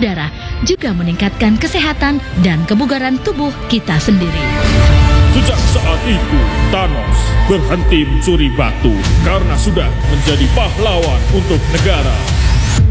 darah, juga meningkatkan kesehatan dan kebugaran tubuh kita sendiri. Sejak saat itu, Thanos berhenti mencuri batu karena sudah menjadi pahlawan untuk negara.